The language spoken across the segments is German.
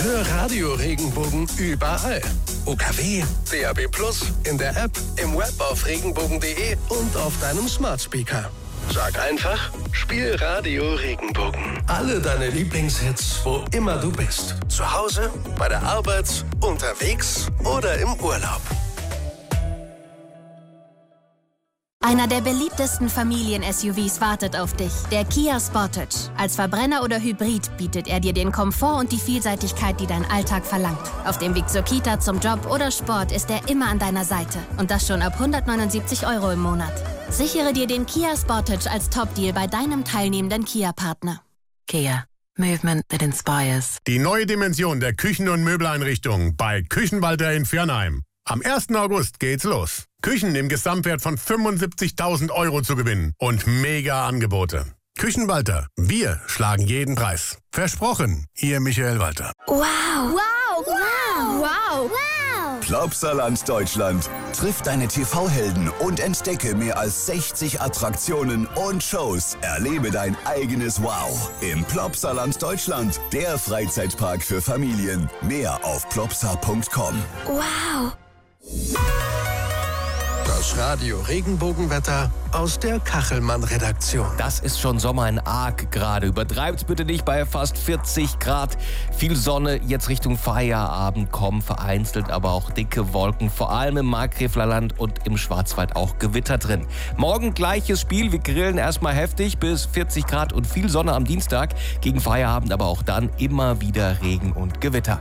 Hör Radio Regenbogen überall. UKW, DAB+, in der App, im Web auf regenbogen.de und auf deinem Smart Speaker. Sag einfach, spiel Radio Regenbogen. Alle deine Lieblingshits, wo immer du bist. Zu Hause, bei der Arbeit, unterwegs oder im Urlaub. Einer der beliebtesten Familien-SUVs wartet auf dich, der Kia Sportage. Als Verbrenner oder Hybrid bietet er dir den Komfort und die Vielseitigkeit, die dein Alltag verlangt. Auf dem Weg zur Kita, zum Job oder Sport ist er immer an deiner Seite. Und das schon ab 179 € im Monat. Sichere dir den Kia Sportage als Top-Deal bei deinem teilnehmenden Kia-Partner. Kia. Movement that inspires. Die neue Dimension der Küchen- und Möbeleinrichtung bei Küchenwalter in Viernheim. Am 1. August geht's los. Küchen im Gesamtwert von 75.000 € zu gewinnen und mega Angebote. Küchenwalter, wir schlagen jeden Preis. Versprochen, Ihr Michael Walter. Wow! Wow! Wow! Wow! Wow! Plopsaland Deutschland. Triff deine TV-Helden und entdecke mehr als 60 Attraktionen und Shows. Erlebe dein eigenes Wow im Plopsaland Deutschland, der Freizeitpark für Familien. Mehr auf plopsa.com. Wow! Das Radio Regenbogenwetter aus der Kachelmann-Redaktion. Das ist schon Sommer in Arg gerade. Übertreibt's bitte nicht bei fast 40 Grad. Viel Sonne, jetzt Richtung Feierabend kommen vereinzelt, aber auch dicke Wolken. Vor allem im Markgräflerland und im Schwarzwald auch Gewitter drin. Morgen gleiches Spiel. Wir grillen erstmal heftig bis 40 Grad und viel Sonne am Dienstag. Gegen Feierabend aber auch dann immer wieder Regen und Gewitter.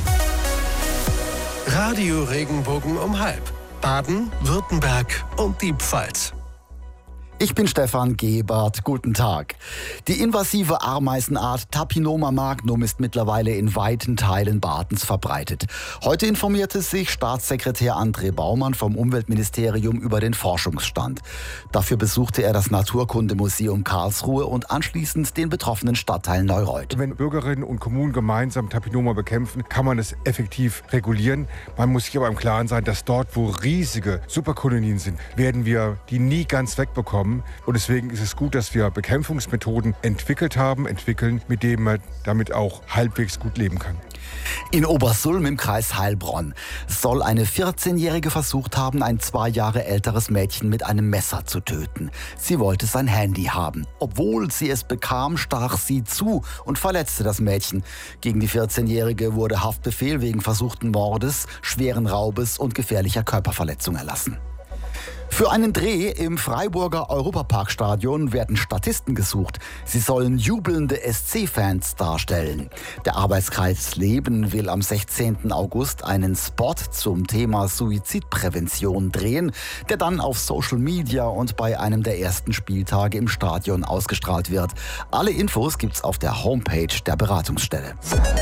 Radio Regenbogen um 12:30. Baden, Württemberg und die Pfalz. Ich bin Stefan Gebert. Guten Tag. Die invasive Ameisenart Tapinoma magnum ist mittlerweile in weiten Teilen Badens verbreitet. Heute informierte sich Staatssekretär André Baumann vom Umweltministerium über den Forschungsstand. Dafür besuchte er das Naturkundemuseum Karlsruhe und anschließend den betroffenen Stadtteil Neureuth. Wenn Bürgerinnen und Kommunen gemeinsam Tapinoma bekämpfen, kann man es effektiv regulieren. Man muss sich aber im Klaren sein, dass dort, wo riesige Superkolonien sind, werden wir die nie ganz wegbekommen. Und deswegen ist es gut, dass wir Bekämpfungsmethoden entwickeln, mit denen man damit auch halbwegs gut leben kann. In Obersulm im Kreis Heilbronn soll eine 14-Jährige versucht haben, ein 2 Jahre älteres Mädchen mit einem Messer zu töten. Sie wollte sein Handy haben. Obwohl sie es bekam, stach sie zu und verletzte das Mädchen. Gegen die 14-Jährige wurde Haftbefehl wegen versuchten Mordes, schweren Raubes und gefährlicher Körperverletzung erlassen. Für einen Dreh im Freiburger Europaparkstadion werden Statisten gesucht. Sie sollen jubelnde SC-Fans darstellen. Der Arbeitskreis Leben will am 16. August einen Spot zum Thema Suizidprävention drehen, der dann auf Social Media und bei einem der ersten Spieltage im Stadion ausgestrahlt wird. Alle Infos gibt's auf der Homepage der Beratungsstelle.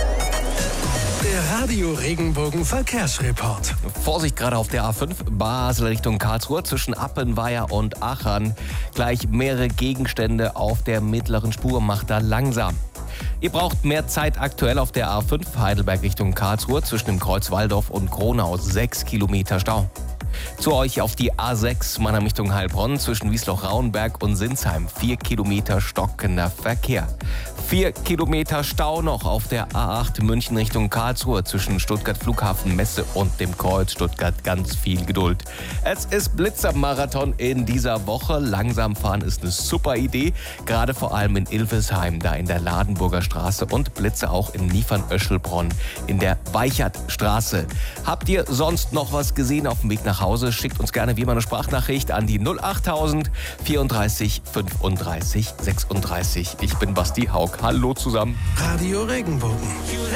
Der Radio Regenbogen Verkehrsreport. Vorsicht gerade auf der A5 Basel Richtung Karlsruhe zwischen Appenweier und Aachen. Gleich mehrere Gegenstände auf der mittleren Spur, macht da langsam. Ihr braucht mehr Zeit aktuell auf der A5 Heidelberg Richtung Karlsruhe zwischen dem Kreuz Walldorf und Kronau. 6 Kilometer Stau. Zu euch auf die A6 Mannheim Richtung Heilbronn zwischen Wiesloch-Rauenberg und Sinsheim. 4 Kilometer stockender Verkehr. 4 Kilometer Stau noch auf der A8 München Richtung Karlsruhe zwischen Stuttgart Flughafen Messe und dem Kreuz Stuttgart. Ganz viel Geduld. Es ist Blitzermarathon in dieser Woche. Langsam fahren ist eine super Idee. Gerade vor allem in Ilvesheim, da in der Ladenburger Straße und Blitze auch in Niefern-Öschelbronn in der Weichertstraße. Habt ihr sonst noch was gesehen auf dem Weg nach Hause? Schickt uns gerne wie immer eine Sprachnachricht an die 08000 34 35 36. Ich bin Basti Haug. Hallo zusammen. Radio Regenbogen.